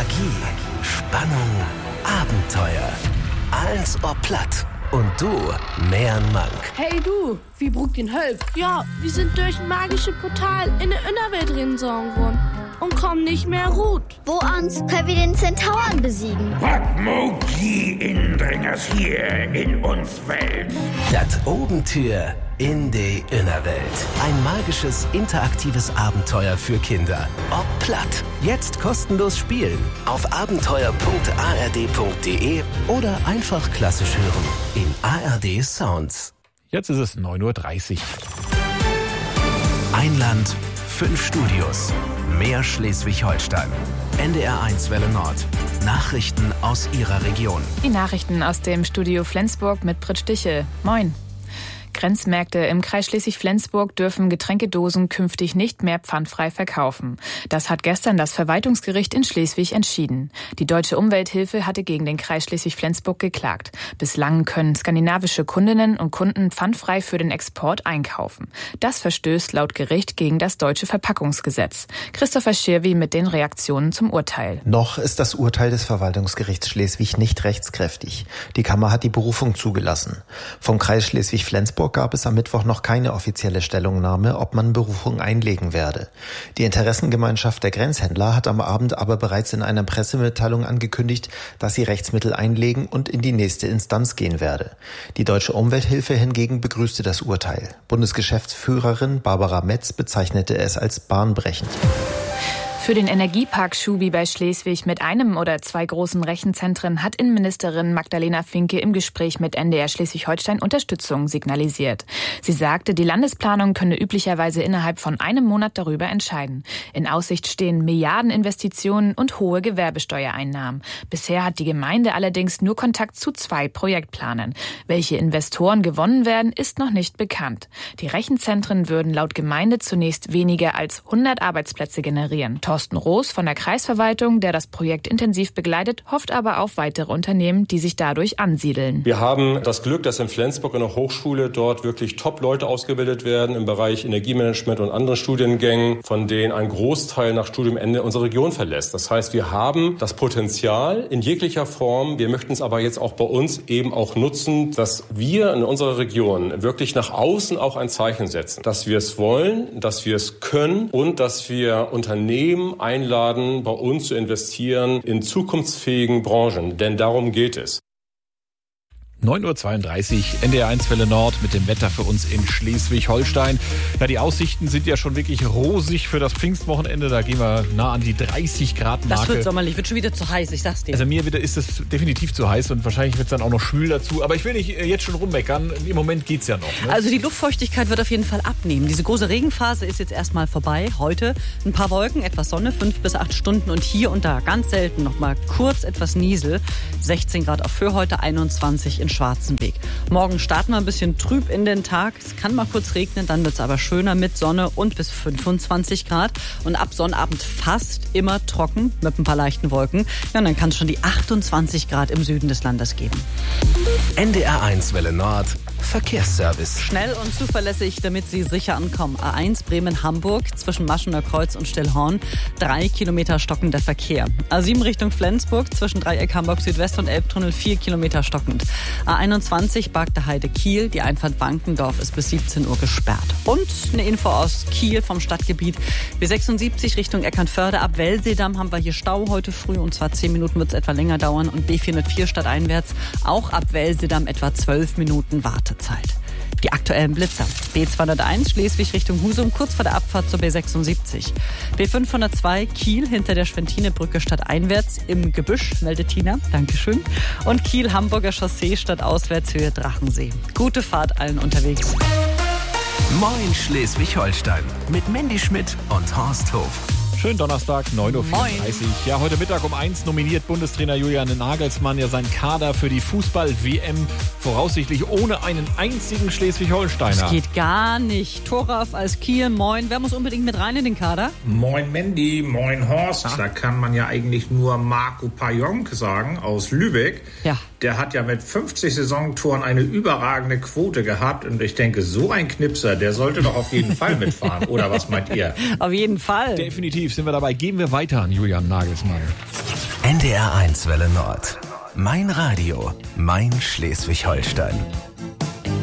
Magie, Spannung, Abenteuer. Alles ob platt. Und du, mehr Mank. Hey du, wie brugt den Hölp? Ja, wir sind durch ein magisches Portal in der Innerwelt reingesogen worden und kommen nicht mehr ruht. Wo ans können wir den Zentauren besiegen? Was Mogi Indringers hier in uns Welt? Das Obentür in die Innerwelt. Ein magisches, interaktives Abenteuer für Kinder. Ob platt. Jetzt kostenlos spielen. Auf abenteuer.ard.de oder einfach klassisch hören. In ARD Sounds. Jetzt ist es 9:30 Uhr. Ein Land, 5 Studios. Mehr Schleswig-Holstein. NDR1 Welle Nord. Nachrichten aus Ihrer Region. Die Nachrichten aus dem Studio Flensburg mit Brit Stichel. Moin. Grenzmärkte im Kreis Schleswig-Flensburg dürfen Getränkedosen künftig nicht mehr pfandfrei verkaufen. Das hat gestern das Verwaltungsgericht in Schleswig entschieden. Die Deutsche Umwelthilfe hatte gegen den Kreis Schleswig-Flensburg geklagt. Bislang können skandinavische Kundinnen und Kunden pfandfrei für den Export einkaufen. Das verstößt laut Gericht gegen das deutsche Verpackungsgesetz. Christopher Schirwi mit den Reaktionen zum Urteil. Noch ist das Urteil des Verwaltungsgerichts Schleswig nicht rechtskräftig. Die Kammer hat die Berufung zugelassen. Vom Kreis Schleswig-Flensburg gab es am Mittwoch noch keine offizielle Stellungnahme, ob man Berufung einlegen werde. Die Interessengemeinschaft der Grenzhändler hat am Abend aber bereits in einer Pressemitteilung angekündigt, dass sie Rechtsmittel einlegen und in die nächste Instanz gehen werde. Die Deutsche Umwelthilfe hingegen begrüßte das Urteil. Bundesgeschäftsführerin Barbara Metz bezeichnete es als bahnbrechend. Für den Energiepark Schubi bei Schleswig mit einem oder 2 großen Rechenzentren hat Innenministerin Magdalena Finke im Gespräch mit NDR Schleswig-Holstein Unterstützung signalisiert. Sie sagte, die Landesplanung könne üblicherweise innerhalb von einem Monat darüber entscheiden. In Aussicht stehen Milliardeninvestitionen und hohe Gewerbesteuereinnahmen. Bisher hat die Gemeinde allerdings nur Kontakt zu 2 Projektplanern. Welche Investoren gewonnen werden, ist noch nicht bekannt. Die Rechenzentren würden laut Gemeinde zunächst weniger als 100 Arbeitsplätze generieren. Thorsten Roos von der Kreisverwaltung, der das Projekt intensiv begleitet, hofft aber auf weitere Unternehmen, die sich dadurch ansiedeln. Wir haben das Glück, dass in Flensburg in der Hochschule dort wirklich Top-Leute ausgebildet werden im Bereich Energiemanagement und anderen Studiengängen, von denen ein Großteil nach Studiumende unsere Region verlässt. Das heißt, wir haben das Potenzial in jeglicher Form. Wir möchten es aber jetzt auch bei uns eben auch nutzen, dass wir in unserer Region wirklich nach außen auch ein Zeichen setzen, dass wir es wollen, dass wir es können und dass wir Unternehmen einladen, bei uns zu investieren in zukunftsfähigen Branchen. Denn darum geht es. 9:32 Uhr, NDR1 Welle Nord mit dem Wetter für uns in Schleswig-Holstein. Ja, die Aussichten sind ja schon wirklich rosig für das Pfingstwochenende. Da gehen wir nah an die 30 Grad Marke. Das wird sommerlich, wird schon wieder zu heiß, ich sag's dir. Also mir ist es definitiv zu heiß und wahrscheinlich wird es dann auch noch schwül dazu. Aber ich will nicht jetzt schon rummeckern. Im Moment geht's ja noch. Ne? Also die Luftfeuchtigkeit wird auf jeden Fall abnehmen. Diese große Regenphase ist jetzt erstmal vorbei. Heute ein paar Wolken, etwas Sonne, 5 bis 8 Stunden und hier und da ganz selten noch mal kurz etwas Niesel. 16 Grad auch für heute, 21 in Schwarzenbeek. Morgen starten wir ein bisschen trüb in den Tag. Es kann mal kurz regnen, dann wird es aber schöner mit Sonne und bis 25 Grad. Und ab Sonnabend fast immer trocken mit ein paar leichten Wolken. Ja, und dann kann es schon die 28 Grad im Süden des Landes geben. NDR1 Welle Nord. Verkehrsservice. Schnell und zuverlässig, damit Sie sicher ankommen. A1 Bremen-Hamburg zwischen Maschener Kreuz und Stillhorn. 3 Kilometer stockender Verkehr. A7 Richtung Flensburg zwischen Dreieck Hamburg Südwest und Elbtunnel 4 Kilometer stockend. A21 Bagde Heide Kiel. Die Einfahrt Wankendorf ist bis 17 Uhr gesperrt. Und eine Info aus Kiel vom Stadtgebiet. B76 Richtung Eckernförde ab Wellseedamm haben wir hier Stau heute früh. Und zwar 10 Minuten wird es etwa länger dauern. Und B404 stadteinwärts auch ab Wellseedamm etwa 12 Minuten Wartezeit. Die aktuellen Blitzer. B201 Schleswig Richtung Husum, kurz vor der Abfahrt zur B76. B502 Kiel hinter der Schwentinebrücke stadteinwärts im Gebüsch, meldet Tina. Dankeschön. Und Kiel-Hamburger Chaussee stadtauswärts Höhe Drachensee. Gute Fahrt allen unterwegs. Moin Schleswig-Holstein mit Mandy Schmidt und Horst Hof. Schönen Donnerstag, 9:34 Uhr. Ja, heute Mittag um 1 nominiert Bundestrainer Julian Nagelsmann ja seinen Kader für die Fußball-WM, voraussichtlich ohne einen einzigen Schleswig-Holsteiner. Das geht gar nicht. Toraf als Kiel, moin. Wer muss unbedingt mit rein in den Kader? Moin Mandy, moin Horst. Da kann man ja eigentlich nur Marco Pajonk sagen aus Lübeck. Ja. Der hat ja mit 50 Saisontoren eine überragende Quote gehabt. Und ich denke, so ein Knipser, der sollte doch auf jeden Fall mitfahren. Oder was meint ihr? Auf jeden Fall. Definitiv sind wir dabei. Gehen wir weiter an Julian Nagelsmann. NDR1 Welle Nord. Mein Radio, mein Schleswig-Holstein.